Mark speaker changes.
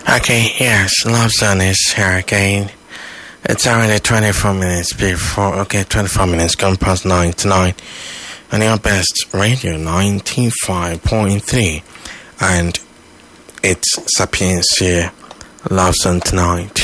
Speaker 1: Okay, yes, Love Zone is here again. It's already 24 minutes gone past 9 to 9 on your best radio 95.3, and it's Sapiencia Love Zone tonight.